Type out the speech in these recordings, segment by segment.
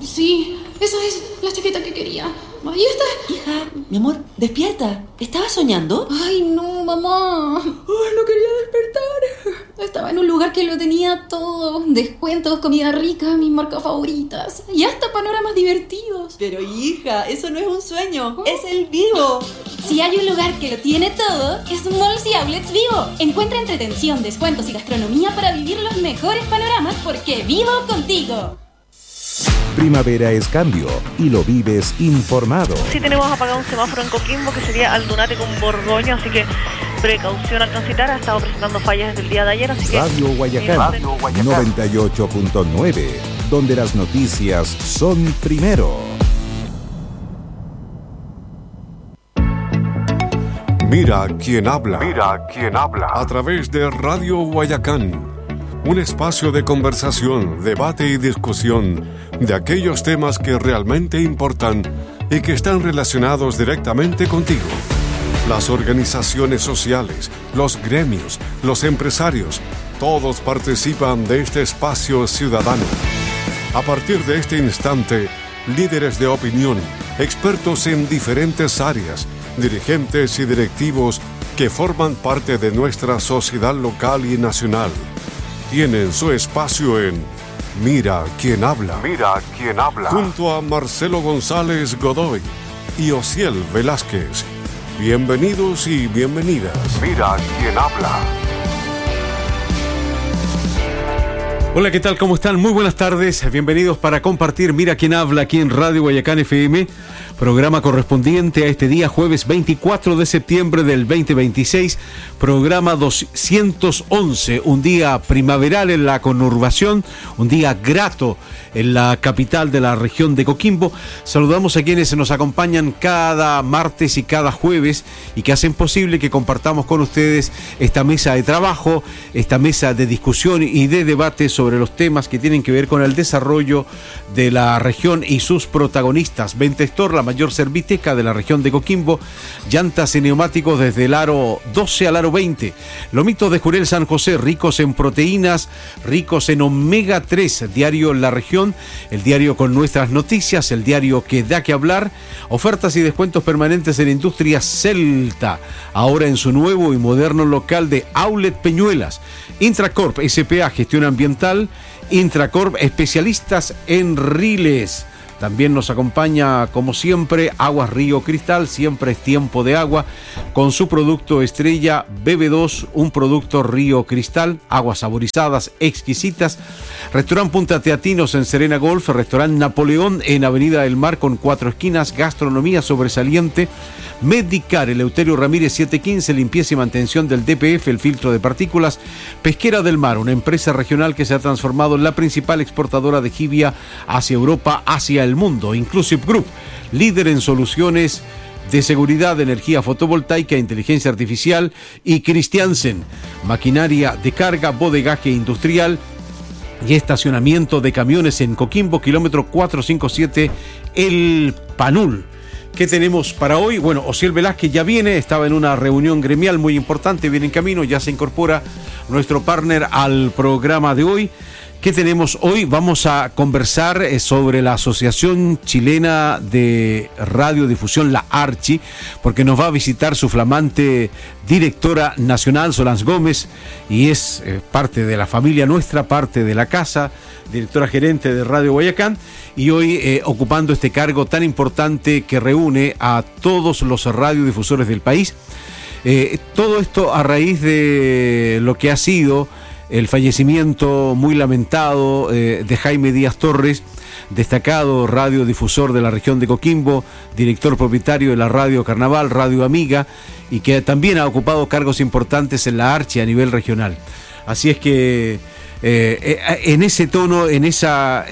Sí, esa es la chaqueta que quería. Ahí está. Hija, mi amor, despierta. ¿Estabas soñando? Ay, no, mamá. Ay, no quería despertar. Estaba en un lugar que lo tenía todo. Descuentos, comida rica, mis marcas favoritas. Y hasta panoramas divertidos. Pero hija, eso no es un sueño, es el Vivo. Si hay un lugar que lo tiene todo, es Malls y Outlets Vivo. Encuentra entretención, descuentos y gastronomía para vivir los mejores panoramas porque vivo contigo. Primavera es cambio y lo vives informado. Sí tenemos apagado un semáforo en Coquimbo que sería Aldunate con Borgoño, así que precaución al transitar. Ha estado presentando fallas desde el día de ayer, así que... Radio Guayacán 98.9, donde las noticias son primero. Mira quién habla. Mira quién habla. A través de Radio Guayacán. Un espacio de conversación, debate y discusión de aquellos temas que realmente importan y que están relacionados directamente contigo. Las organizaciones sociales, los gremios, los empresarios, todos participan de este espacio ciudadano. A partir de este instante, líderes de opinión, expertos en diferentes áreas, dirigentes y directivos que forman parte de nuestra sociedad local y nacional, tienen su espacio en Mira quién habla. Mira quién habla. Junto a Marcelo González Godoy y Osiel Velázquez. Bienvenidos y bienvenidas. Mira quién habla. Hola, ¿qué tal? ¿Cómo están? Muy buenas tardes. Bienvenidos para compartir Mira quién habla aquí en Radio Guayacán FM. Programa correspondiente a este día, jueves 24 de septiembre del 2026, programa 211, un día primaveral en la conurbación, un día grato en la capital de la región de Coquimbo. Saludamos a quienes nos acompañan cada martes y cada jueves y que hacen posible que compartamos con ustedes esta mesa de trabajo, esta mesa de discusión y de debate sobre los temas que tienen que ver con el desarrollo de la región y sus protagonistas. Ventestor, la mayor serviteca de la región de Coquimbo, llantas y neumáticos desde el aro 12 al aro 20. Lomitos de Jurel San José, ricos en proteínas, ricos en omega 3, diario La Región, el diario con nuestras noticias, el diario que da que hablar, ofertas y descuentos permanentes en Industria Celta, ahora en su nuevo y moderno local de Outlet Peñuelas. Intracorp, SPA, gestión ambiental, Intracorp, especialistas en riles. También nos acompaña, como siempre, Aguas Río Cristal, siempre es tiempo de agua, con su producto estrella BB2, un producto Río Cristal, aguas saborizadas, exquisitas. Restaurant Punta Teatinos en Serena Golf, Restaurant Napoleón en Avenida del Mar con 4 esquinas, gastronomía sobresaliente. Medicar, Eleuterio Ramírez 715, limpieza y mantención del DPF, el filtro de partículas. Pesquera del Mar, una empresa regional que se ha transformado en la principal exportadora de jibia hacia Europa, hacia el mundo. Inclusive Group, líder en soluciones de seguridad, de energía fotovoltaica, inteligencia artificial. Y Christiansen, maquinaria de carga, bodegaje industrial y estacionamiento de camiones en Coquimbo, kilómetro 457, El Panul. ¿Qué tenemos para hoy? Bueno, Osiel Velázquez ya viene, estaba en una reunión gremial muy importante, viene en camino, ya se incorpora nuestro partner al programa de hoy. ¿Qué tenemos hoy? Vamos a conversar sobre la Asociación Chilena de Radiodifusión, la ARCHI, porque nos va a visitar su flamante directora nacional, Solange Gómez, y es parte de la familia nuestra, parte de la casa, directora gerente de Radio Guayacán, y hoy ocupando este cargo tan importante que reúne a todos los radiodifusores del país. Todo esto a raíz de lo que ha sido el fallecimiento muy lamentado de Jaime Díaz Torres, destacado radiodifusor de la región de Coquimbo, director propietario de la Radio Carnaval, Radio Amiga, y que también ha ocupado cargos importantes en la ARCHI a nivel regional. Así es que en ese tono, en esa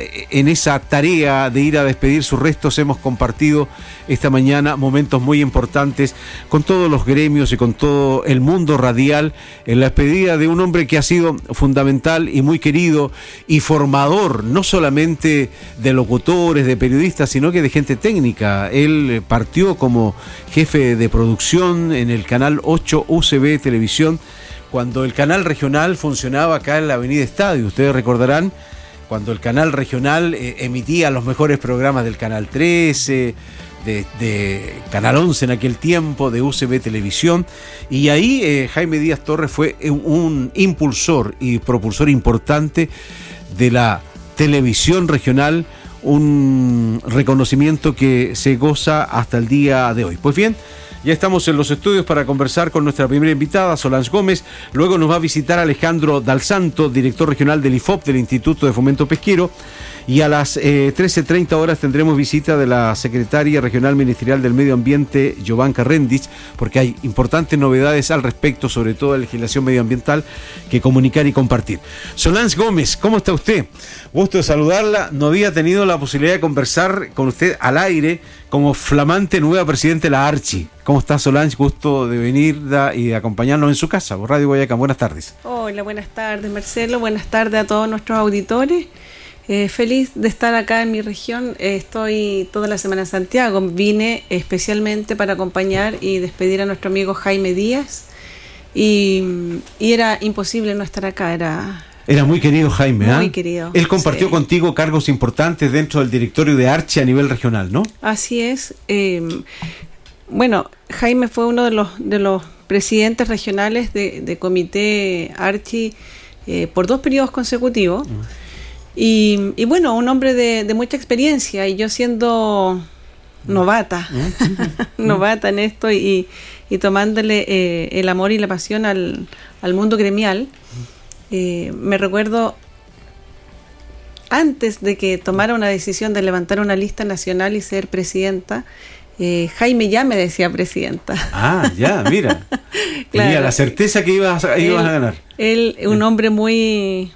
tarea de ir a despedir sus restos, hemos compartido esta mañana momentos muy importantes con todos los gremios y con todo el mundo radial en la despedida de un hombre que ha sido fundamental y muy querido y formador, no solamente de locutores, de periodistas, sino que de gente técnica. Él partió como jefe de producción en el canal 8 UCB Televisión, cuando el canal regional funcionaba acá en la Avenida Estadio. Ustedes recordarán cuando el canal regional emitía los mejores programas del Canal 13, de Canal 11 en aquel tiempo, de UCB Televisión, y ahí Jaime Díaz Torres fue un impulsor y propulsor importante de la televisión regional, un reconocimiento que se goza hasta el día de hoy. Pues bien, ya estamos en los estudios para conversar con nuestra primera invitada, Solange Gómez. Luego nos va a visitar Alejandro Dal Santo, director regional del IFOP, del Instituto de Fomento Pesquero. Y a las 13:30 horas tendremos visita de la secretaria regional ministerial del Medio Ambiente, Jovanka Rendich, porque hay importantes novedades al respecto, sobre todo de la legislación medioambiental, que comunicar y compartir. Solange Gómez, ¿cómo está usted? Gusto de saludarla. No había tenido la posibilidad de conversar con usted al aire como flamante nueva presidenta de la Archi. ¿Cómo está, Solange? Gusto de venir y de acompañarnos en su casa, por Radio Guayacán. Buenas tardes. Hola, buenas tardes, Marcelo. Buenas tardes a todos nuestros auditores. Feliz de estar acá en mi región. Estoy toda la semana en Santiago. Vine especialmente para acompañar y despedir a nuestro amigo Jaime Díaz. Y era imposible no estar acá. Era muy querido Jaime, ¿eh? Muy querido. Él compartió contigo cargos importantes dentro del directorio de Archi a nivel regional, ¿no? Así es. Bueno, Jaime fue uno de los presidentes regionales de comité Archi por 2 periodos consecutivos. Y bueno, un hombre de mucha experiencia, y yo siendo novata en esto y tomándole el amor y la pasión al mundo gremial. Me recuerdo, antes de que tomara una decisión de levantar una lista nacional y ser presidenta, Jaime ya me decía presidenta. Ah, ya, mira. Tenía Claro. la certeza que ibas a ganar. Él, un hombre muy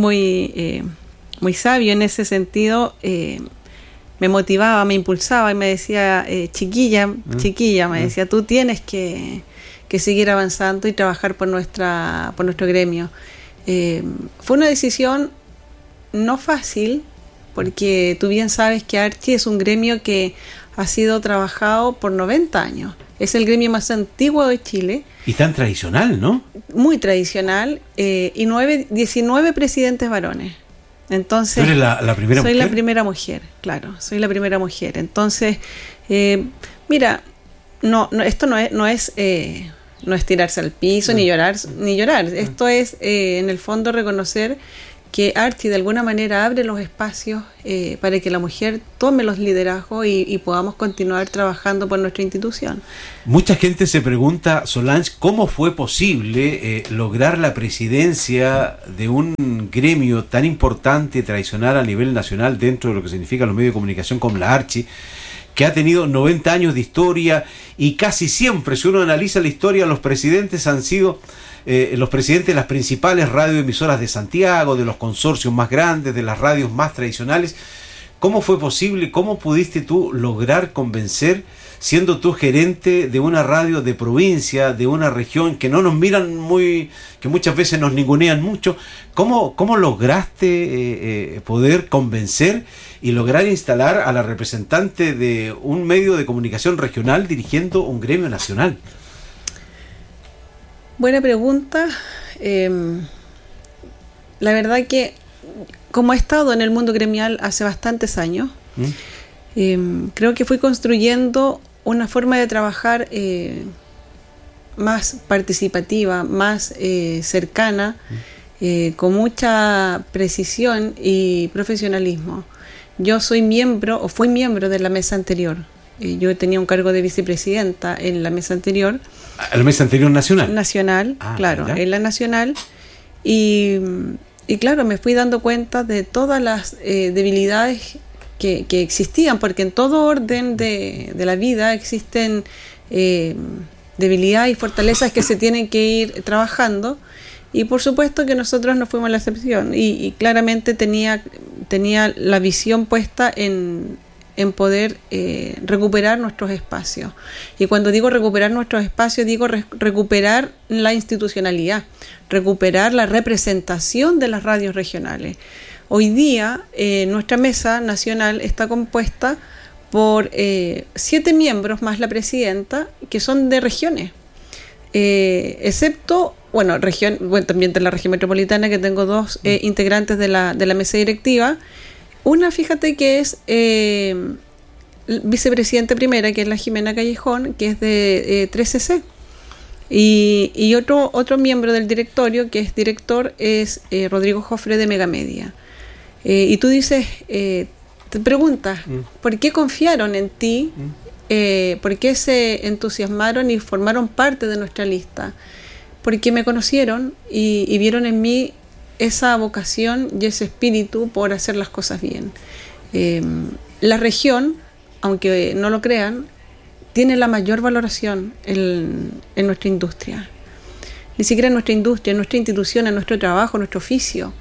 sabio en ese sentido, me motivaba, me impulsaba y me decía, chiquilla, me decía, tú tienes que seguir avanzando y trabajar por nuestro gremio. Fue una decisión no fácil, porque tú bien sabes que Archi es un gremio que ha sido trabajado por 90 años. Es el gremio más antiguo de Chile. Y tan tradicional, ¿no? Muy tradicional, y 19 presidentes varones. Entonces, ¿tú eres la primera mujer? Soy la primera mujer, claro, soy la primera mujer. Entonces, mira, esto no es tirarse al piso ni llorar. Esto es, en el fondo, reconocer que Archi de alguna manera abre los espacios para que la mujer tome los liderazgos y podamos continuar trabajando por nuestra institución. Mucha gente se pregunta, Solange, ¿cómo fue posible lograr la presidencia de un gremio tan importante, tradicional a nivel nacional dentro de lo que significa los medios de comunicación como la Archi, que ha tenido 90 años de historia y casi siempre, si uno analiza la historia, los presidentes han sido los presidentes de las principales radioemisoras de Santiago, de los consorcios más grandes, de las radios más tradicionales? ¿Cómo fue posible? ¿Cómo pudiste tú lograr convencer, siendo tú gerente de una radio de provincia, de una región que no nos miran que muchas veces nos ningunean mucho? ¿Cómo lograste poder convencer y lograr instalar a la representante de un medio de comunicación regional dirigiendo un gremio nacional? Buena pregunta. La verdad que, como he estado en el mundo gremial hace bastantes años, creo que fui construyendo una forma de trabajar más participativa, más cercana, con mucha precisión y profesionalismo. Yo fui miembro de la mesa anterior. Yo tenía un cargo de vicepresidenta en la mesa anterior. ¿La mesa anterior nacional? Nacional, claro, ¿ya? En la nacional. Y claro, me fui dando cuenta de todas las debilidades que existían, porque en todo orden de la vida existen debilidades y fortalezas que se tienen que ir trabajando. Y por supuesto que nosotros no fuimos la excepción. Y claramente tenía la visión puesta en poder recuperar nuestros espacios. Y cuando digo recuperar nuestros espacios, digo recuperar la institucionalidad, recuperar la representación de las radios regionales. Hoy día nuestra mesa nacional está compuesta por 7 miembros más la presidenta, que son de regiones, excepto también de la región metropolitana, que tengo 2 integrantes de la mesa directiva. Una, fíjate, que es vicepresidente primera, que es la Jimena Callejón, que es de 3CC. Y otro miembro del directorio, que es director, es Rodrigo Jofre, de Megamedia. Y tú dices, te preguntas, ¿por qué confiaron en ti? ¿Por qué se entusiasmaron y formaron parte de nuestra lista? Porque me conocieron y vieron en mí esa vocación y ese espíritu por hacer las cosas bien. La región, aunque no lo crean, tiene la mayor valoración en nuestra industria. Ni siquiera en nuestra industria, en nuestra institución, en nuestro trabajo, en nuestro oficio.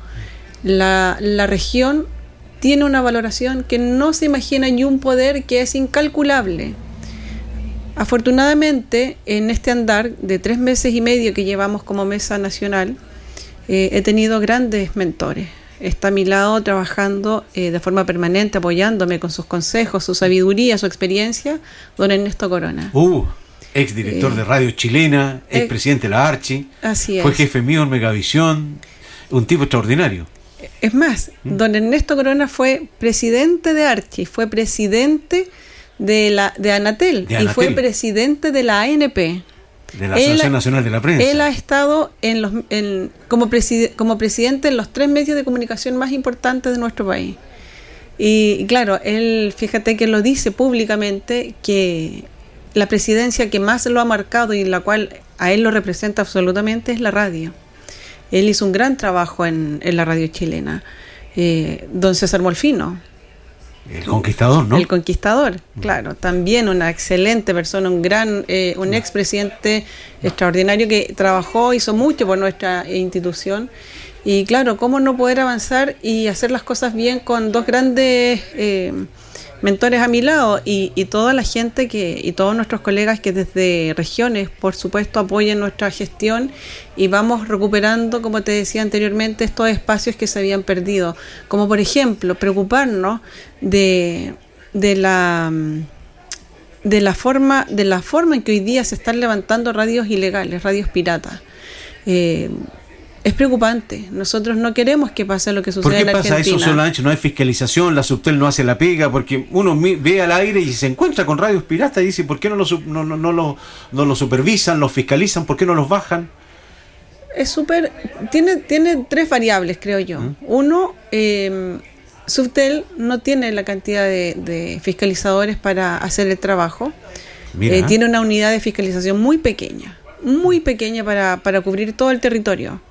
La región tiene una valoración que no se imagina, y un poder que es incalculable. Afortunadamente, en este andar de 3 meses y medio que llevamos como mesa nacional, he tenido grandes mentores. Está a mi lado trabajando de forma permanente, apoyándome con sus consejos, su sabiduría, su experiencia, don Ernesto Corona. Ex director de Radio Chilena, ex presidente de la Archi. Así es. Fue jefe mío en Megavisión, un tipo extraordinario. Es más, don Ernesto Corona fue presidente de Archi, fue presidente de Anatel, y fue presidente de la ANP. De la Asociación Nacional de la Prensa. Él ha estado como presidente en los 3 medios de comunicación más importantes de nuestro país. Y claro, él, fíjate que lo dice públicamente, que la presidencia que más lo ha marcado y la cual a él lo representa absolutamente es la radio. Él hizo un gran trabajo en la radio chilena. Don César Molfino. El conquistador, ¿no? El conquistador, claro. También una excelente persona, un expresidente extraordinario que trabajó, hizo mucho por nuestra institución. Y claro, ¿cómo no poder avanzar y hacer las cosas bien con 2 grandes mentores a mi lado? Y toda la gente y todos nuestros colegas que desde regiones, por supuesto, apoyen nuestra gestión, y vamos recuperando, como te decía anteriormente, estos espacios que se habían perdido. Como por ejemplo, preocuparnos de la forma en que hoy día se están levantando radios ilegales, radios piratas. Es preocupante. Nosotros no queremos que pase lo que sucede en Argentina. ¿Por qué pasa eso, Solange? No hay fiscalización, la Subtel no hace la pega, porque uno ve al aire y se encuentra con radios piratas y dice, ¿por qué no lo supervisan, los fiscalizan, por qué no los bajan? Tiene 3 variables, creo yo. Uno, Subtel no tiene la cantidad de fiscalizadores para hacer el trabajo. Tiene una unidad de fiscalización muy pequeña para cubrir todo el territorio.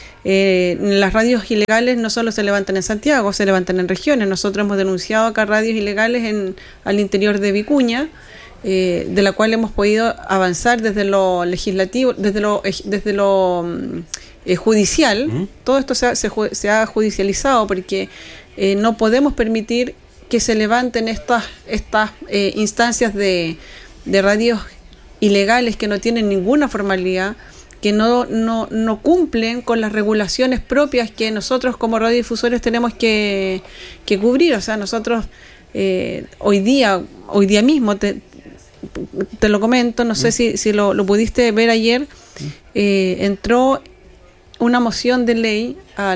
Las radios ilegales no solo se levantan en Santiago, se levantan en regiones. Nosotros hemos denunciado acá radios ilegales al interior de Vicuña, de la cual hemos podido avanzar desde lo legislativo, desde lo judicial. Todo esto se ha judicializado, porque no podemos permitir que se levanten estas instancias de radios ilegales que no tienen ninguna formalidad, que no cumplen con las regulaciones propias que nosotros como radiodifusores tenemos que cubrir. O sea, nosotros hoy día mismo, te lo comento, no sé si lo pudiste ver ayer, entró una moción de ley a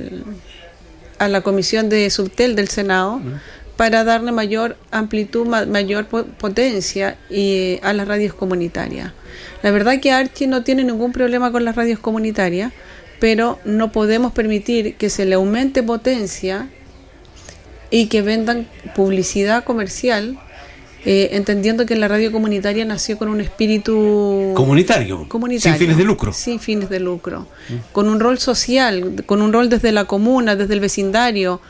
la Comisión de Subtel del Senado para darle mayor amplitud, mayor potencia a las radios comunitarias. La verdad que Archi no tiene ningún problema con las radios comunitarias, pero no podemos permitir que se le aumente potencia y que vendan publicidad comercial, entendiendo que la radio comunitaria nació con un espíritu comunitario, sin fines de lucro. Sin fines de lucro, con un rol social, con un rol desde la comuna, desde el vecindario,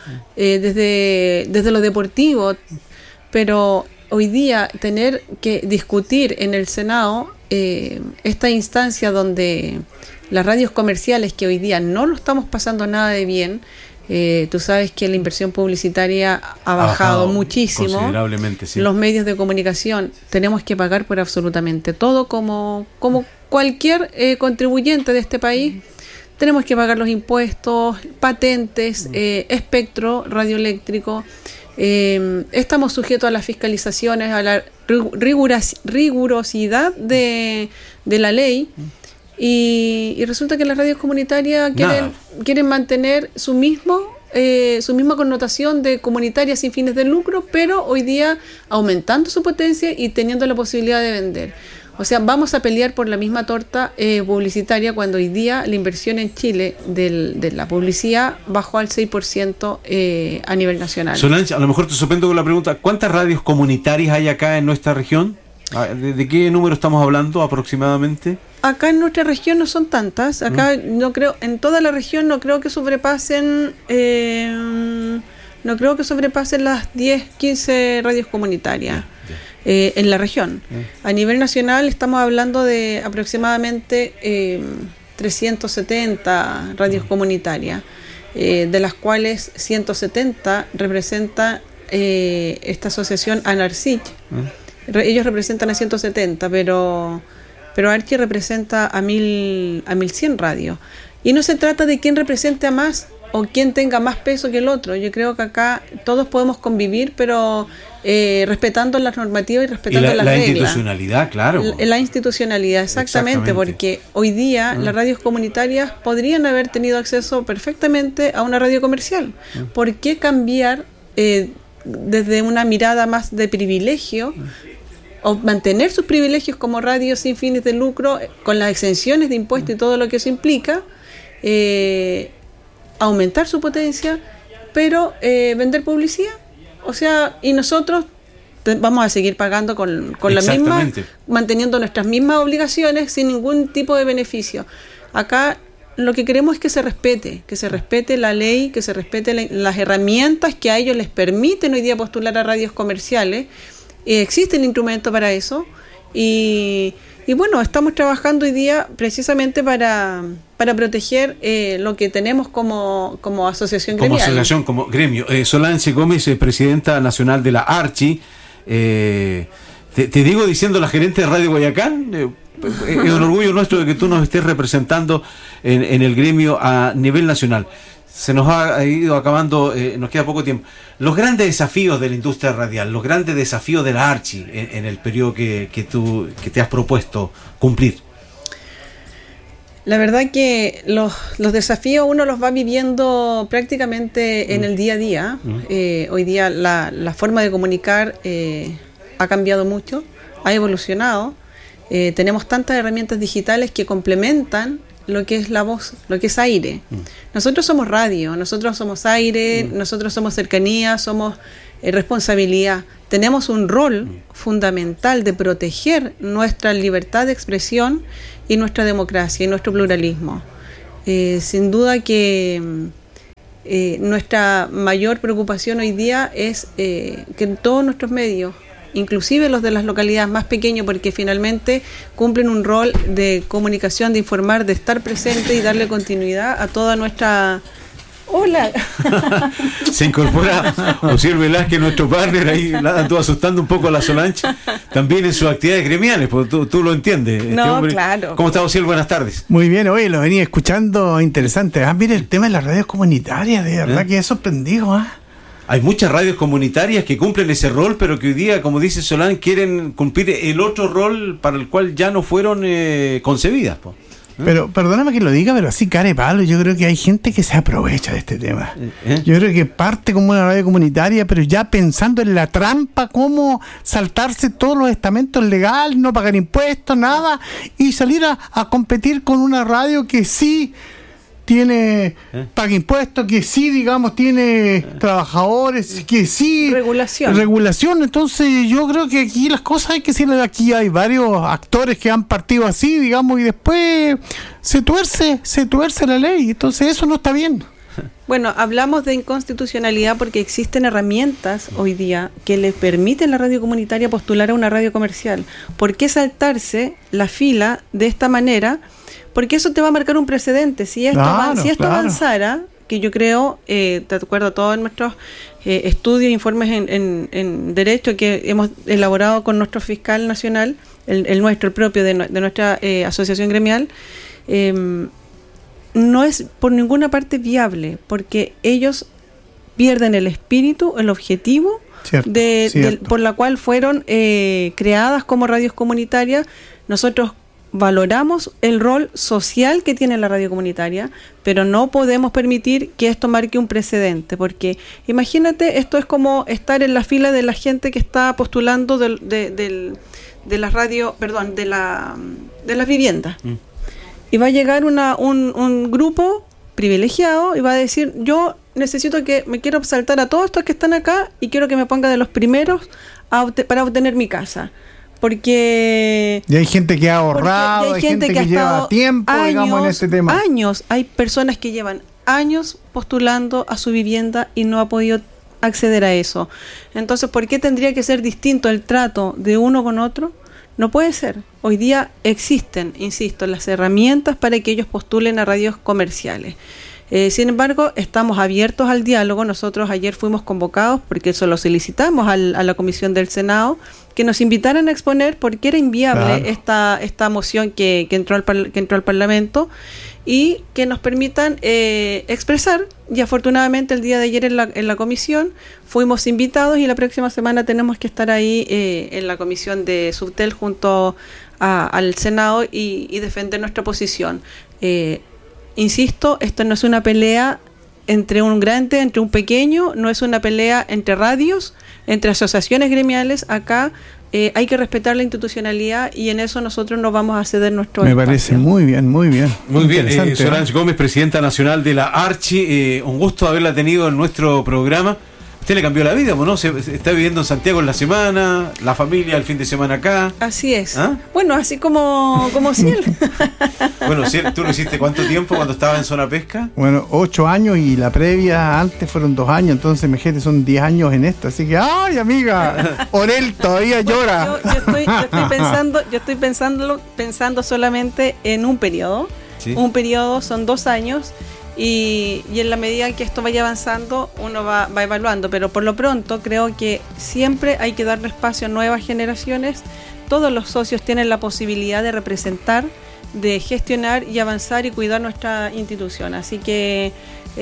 desde lo deportivo. Pero hoy día tener que discutir en el Senado esta instancia donde las radios comerciales, que hoy día no lo estamos pasando nada de bien, tú sabes que la inversión publicitaria ha bajado muchísimo, considerablemente, sí. Los medios de comunicación tenemos que pagar por absolutamente todo, como cualquier contribuyente de este país. Tenemos que pagar los impuestos, patentes, espectro radioeléctrico. Estamos sujetos a las fiscalizaciones, a la rigurosidad de la ley, y resulta que las radios comunitarias quieren mantener su misma connotación de comunitaria sin fines de lucro, pero hoy día aumentando su potencia y teniendo la posibilidad de vender. O sea, vamos a pelear por la misma torta publicitaria cuando hoy día la inversión en Chile de la publicidad bajó al 6% a nivel nacional. Solange, a lo mejor te sorprendo con la pregunta, ¿cuántas radios comunitarias hay acá en nuestra región? ¿De qué número estamos hablando aproximadamente? Acá en nuestra región no son tantas. Acá no creo, en toda la región no creo que sobrepasen las 10, 15 radios comunitarias. En la región. A nivel nacional estamos hablando de aproximadamente 370 radios comunitarias, de las cuales 170 representa esta asociación ANARCIC. Ellos representan a 170, pero Archi representa a 1100 radios. Y no se trata de quién represente a más o quién tenga más peso que el otro. Yo creo que acá todos podemos convivir, pero respetando las normativas y respetando las reglas. La institucionalidad, claro. La institucionalidad, exactamente, porque hoy día las radios comunitarias podrían haber tenido acceso perfectamente a una radio comercial. ¿Por qué cambiar desde una mirada más de privilegio o mantener sus privilegios como radio sin fines de lucro, con las exenciones de impuestos y todo lo que eso implica, aumentar su potencia, pero vender publicidad? O sea, y nosotros vamos a seguir pagando con la misma, manteniendo nuestras mismas obligaciones sin ningún tipo de beneficio. Acá lo que queremos es que se respete la ley, que se respete las herramientas que a ellos les permiten hoy día postular a radios comerciales. Existen instrumentos para eso y bueno, estamos trabajando hoy día precisamente para proteger lo que tenemos como asociación gremial. Como asociación, como gremio. Solange Gómez, presidenta nacional de la Archi. Te digo diciendo la gerente de Radio Guayacán, es un orgullo nuestro de que tú nos estés representando en el gremio a nivel nacional. Se nos ha ido acabando, nos queda poco tiempo. Los grandes desafíos de la industria radial, los grandes desafíos de la Archi en el periodo que te has propuesto cumplir. La verdad que los desafíos uno los va viviendo prácticamente en el día a día. Hoy día la forma de comunicar ha cambiado mucho, ha evolucionado. Tenemos tantas herramientas digitales que complementan lo que es la voz, lo que es aire. Nosotros somos radio, nosotros somos aire, nosotros somos cercanía, somos responsabilidad. Tenemos un rol fundamental de proteger nuestra libertad de expresión y nuestra democracia y nuestro pluralismo. Sin duda que nuestra mayor preocupación hoy día es que en todos nuestros medios, inclusive los de las localidades más pequeñas, porque finalmente cumplen un rol de comunicación, de informar, de estar presente y darle continuidad a toda nuestra... ¡Hola! Se incorpora Osiel Velázquez, nuestro partner, ahí la anduvo asustando un poco a la Solange, también en sus actividades gremiales, porque tú lo entiendes. No, claro. ¿Cómo está, Osiel? Buenas tardes. Muy bien, oye, lo venía escuchando, interesante. Mire, el tema de las radios comunitarias, de verdad que he sorprendido, Hay muchas radios comunitarias que cumplen ese rol, pero que hoy día, como dice Solán, quieren cumplir el otro rol para el cual ya no fueron concebidas. Pero perdóname que lo diga, pero así cara de palo, yo creo que hay gente que se aprovecha de este tema. Yo creo que parte como una radio comunitaria, pero ya pensando en la trampa, cómo saltarse todos los estamentos legales, no pagar impuestos, nada, y salir a competir con una radio que sí paga impuestos, que sí, digamos, tiene trabajadores, que sí... Regulación. Entonces yo creo que aquí las cosas hay que decirle, aquí hay varios actores que han partido así, digamos, y después se tuerce la ley. Entonces eso no está bien. Bueno, hablamos de inconstitucionalidad porque existen herramientas hoy día que le permiten a la radio comunitaria postular a una radio comercial. ¿Por qué saltarse la fila de esta manera? Porque eso te va a marcar un precedente. Si esto avanzara, que yo creo, de acuerdo a todos nuestros estudios, informes en derecho que hemos elaborado con nuestro fiscal nacional, el propio de nuestra asociación gremial, no es por ninguna parte viable, porque ellos pierden el espíritu, el objetivo por la cual fueron creadas como radios comunitarias. Nosotros valoramos el rol social que tiene la radio comunitaria, pero no podemos permitir que esto marque un precedente, porque imagínate, esto es como estar en la fila de la gente que está postulando de las viviendas. Y va a llegar un grupo privilegiado y va a decir: yo necesito me quiero saltar a todos estos que están acá y quiero que me ponga de los primeros para obtener mi casa. Porque... Y hay gente que ha ahorrado, hay gente que lleva tiempo, digamos, en este tema. Hay personas que llevan años postulando a su vivienda y no ha podido acceder a eso. Entonces, ¿por qué tendría que ser distinto el trato de uno con otro? No puede ser. Hoy día existen, insisto, las herramientas para que ellos postulen a radios comerciales. Sin embargo, estamos abiertos al diálogo. Nosotros ayer fuimos convocados, porque eso lo solicitamos a la Comisión del Senado, que nos invitaran a exponer por qué era inviable esta moción que entró al Parlamento, y que nos permitan expresar. Y afortunadamente el día de ayer en la comisión fuimos invitados, y la próxima semana tenemos que estar ahí en la comisión de Subtel junto al Senado y defender nuestra posición. Insisto, esto no es una pelea entre un grande, entre un pequeño, no es una pelea entre radios, entre asociaciones gremiales. Acá hay que respetar la institucionalidad, y en eso nosotros no vamos a ceder nuestro espacio. Me parece muy bien. Muy bien, Solange Gómez, presidenta nacional de la Archi, un gusto haberla tenido en nuestro programa. Usted le cambió la vida, ¿no? Se está viviendo en Santiago en la semana, la familia el fin de semana acá. Así es. Bueno, así como Ciel. Bueno, Ciel, ¿tú lo hiciste cuánto tiempo cuando estaba en Zona Pesca? Bueno, 8 años, y la previa antes fueron 2 años, entonces imagínate, son 10 años en esto, así que ¡ay, amiga! Orel todavía llora. Yo estoy pensando solamente en un periodo. ¿Sí? Un periodo son 2 años. Y en la medida que esto vaya avanzando, uno va evaluando, pero por lo pronto creo que siempre hay que darle espacio a nuevas generaciones. Todos los socios tienen la posibilidad de representar, de gestionar y avanzar y cuidar nuestra institución. Así que,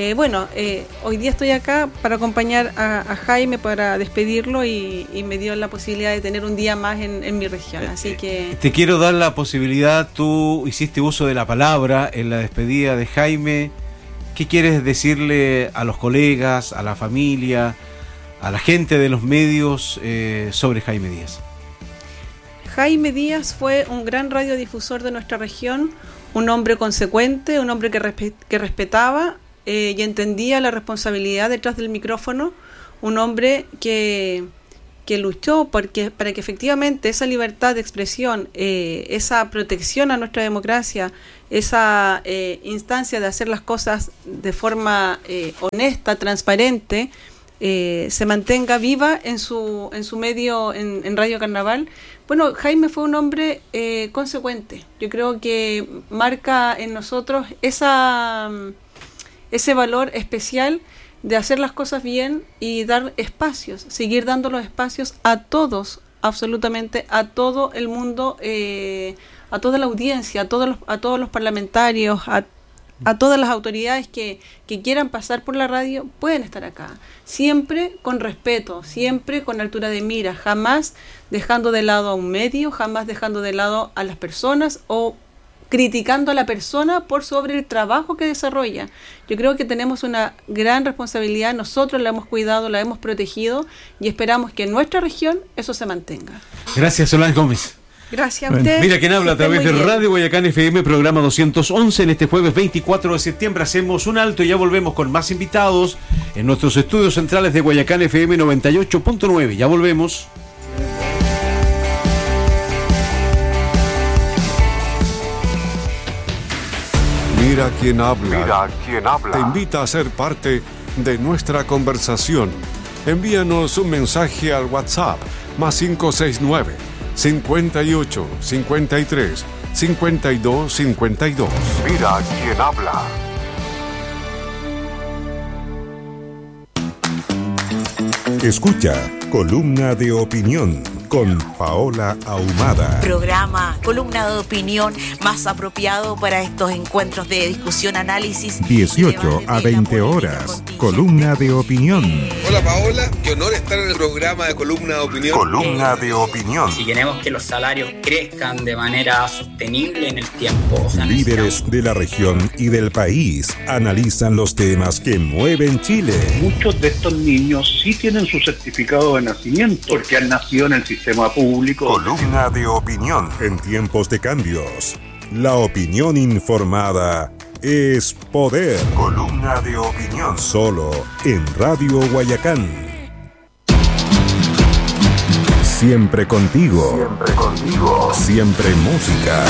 hoy día estoy acá para acompañar a Jaime, para despedirlo, y me dio la posibilidad de tener un día más en mi región. Así que... Te quiero dar la posibilidad, tú hiciste uso de la palabra en la despedida de Jaime. ¿Qué quieres decirle a los colegas, a la familia, a la gente de los medios sobre Jaime Díaz? Jaime Díaz fue un gran radiodifusor de nuestra región, un hombre consecuente, un hombre que respetaba y entendía la responsabilidad detrás del micrófono, un hombre que luchó para que efectivamente esa libertad de expresión, esa protección a nuestra democracia, esa instancia de hacer las cosas de forma honesta, transparente, se mantenga viva en su medio, en Radio Carnaval. Bueno, Jaime fue un hombre consecuente. Yo creo que marca en nosotros ese valor especial de hacer las cosas bien y dar espacios, seguir dando los espacios a todos, absolutamente a todo el mundo, a toda la audiencia, a todos los parlamentarios, a todas las autoridades que quieran pasar por la radio, pueden estar acá. Siempre con respeto, siempre con altura de mira, jamás dejando de lado a un medio, jamás dejando de lado a las personas o criticando a la persona por sobre el trabajo que desarrolla. Yo creo que tenemos una gran responsabilidad, nosotros la hemos cuidado, la hemos protegido, y esperamos que en nuestra región eso se mantenga. Gracias, Solange Gómez. Gracias a usted. Mira quién habla a través de Radio Guayacán FM, programa 211. En este jueves 24 de septiembre hacemos un alto y ya volvemos con más invitados en nuestros estudios centrales de Guayacán FM 98.9. Ya volvemos. Mira quién habla. Mira quién habla. Te invita a ser parte de nuestra conversación. Envíanos un mensaje al WhatsApp +569 58 53 52 52. Mira quién habla. Escucha Columna de Opinión con Paola Ahumada. Programa, columna de opinión más apropiado para estos encuentros de discusión, análisis. 18 a 20 horas, columna de opinión. Hola Paola, qué honor estar en el programa de columna de opinión. Columna de opinión. Si queremos que los salarios crezcan de manera sostenible en el tiempo. Líderes de la región y del país analizan los temas que mueven Chile. Muchos de estos niños sí tienen su certificado de nacimiento porque han nacido en el sistema público. Columna de opinión. En tiempos de cambios, la opinión informada es poder. Columna de opinión. Solo en Radio Guayacán. Siempre contigo. Siempre contigo. Siempre música.